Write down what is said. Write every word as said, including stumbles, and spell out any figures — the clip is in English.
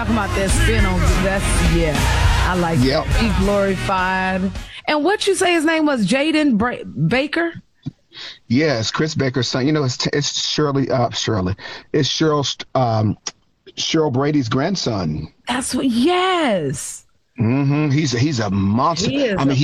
talking about that spin on that's yeah. I like Yep. that. Be glorified. And what you say his name was Jaden Bra- Baker? Yes, Chris Baker's son. You know, it's it's Shirley. Uh, Shirley. It's Cheryl. Um, Cheryl Brady's grandson. That's what. Yes. hmm He's he's a monster. He is I mean, a